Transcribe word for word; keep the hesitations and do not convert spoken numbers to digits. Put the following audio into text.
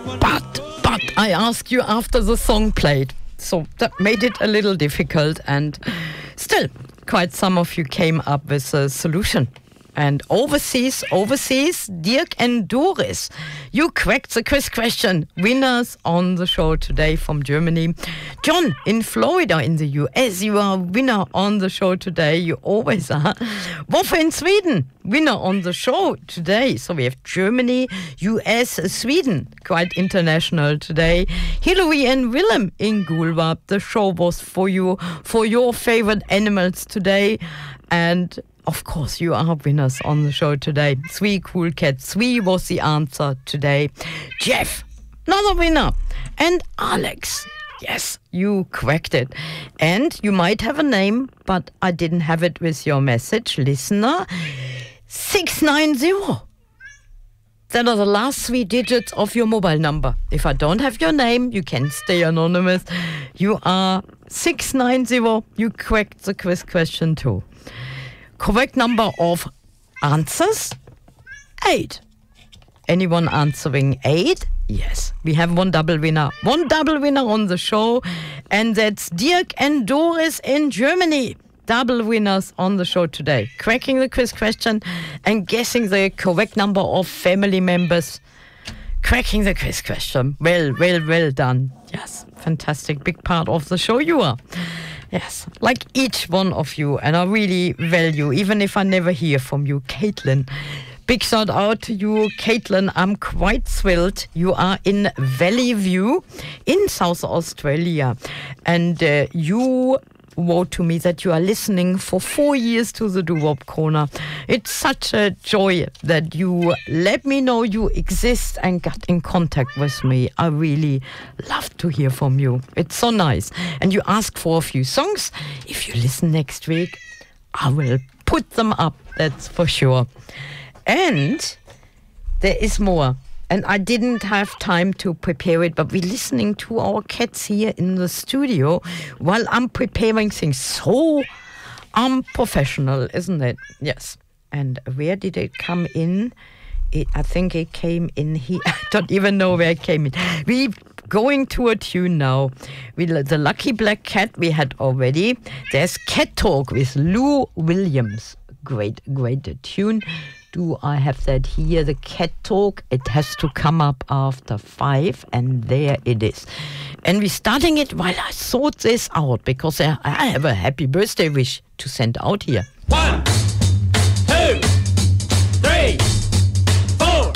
But, but I asked you after the song played. So that made it a little difficult, and still, quite some of you came up with a solution. And overseas, overseas, Dirk and Doris, you cracked the quiz question. Winners on the show today from Germany. John in Florida in the U S, you are winner on the show today. You always are. Woffe in Sweden, winner on the show today. So we have Germany, U S, Sweden, quite international today. Hillary and Willem in Gulwab, the show was for you, for your favorite animals today. And of course, you are winners on the show today. Three cool cats. Three was the answer today. Jeff, another winner. And Alex, yes, you cracked it. And you might have a name, but I didn't have it with your message. Listener, six nine zero. That are the last three digits of your mobile number. If I don't have your name, you can stay anonymous. You are six nine zero. You cracked the quiz question too. Correct number of answers? Eight. Anyone answering eight? Yes. We have one double winner. One double winner on the show. And that's Dirk and Doris in Germany. Double winners on the show today. Cracking the quiz question and guessing the correct number of family members. Cracking the quiz question. Well, well, well done. Yes. Fantastic. Big part of the show you are. Yes, like each one of you, and I really value, even if I never hear from you, Caitlin. Big shout out to you, Caitlin. I'm quite thrilled. You are in Valley View in South Australia, and uh, you wrote to me that you are listening for four years to the Doo-Wop Corner. It's such a joy that you let me know you exist and got in contact with me. I really love to hear from you. It's so nice. And you asked for a few songs. If you listen next week, I will put them up, that's for sure. And there is more. And I didn't have time to prepare it, but we're listening to our cats here in the studio while I'm preparing things. So unprofessional, isn't it? Yes. And where did it come in? It, I think it came in here. I don't even know where it came in. We're going to a tune now. We, the Lucky Black Cat we had already. There's Cat Talk with Lou Williams. Great, great tune. Do I have that here? The Cat Talk. It has to come up after five, and there it is. And we're starting it while I sort this out, because I have a happy birthday wish to send out here.